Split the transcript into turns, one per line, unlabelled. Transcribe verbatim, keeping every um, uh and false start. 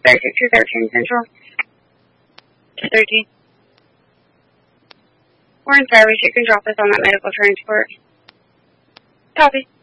thirty-six to thirteen Central.
To thirteen.
We're in service. You can drop us on that medical transport.
Copy.